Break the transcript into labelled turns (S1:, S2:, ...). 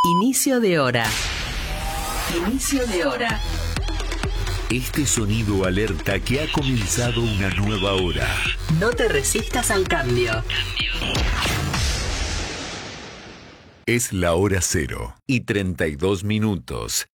S1: Inicio de hora. Inicio de hora.
S2: Este sonido alerta que ha comenzado una nueva hora.
S1: No te resistas al cambio.
S2: Es la hora 0:32.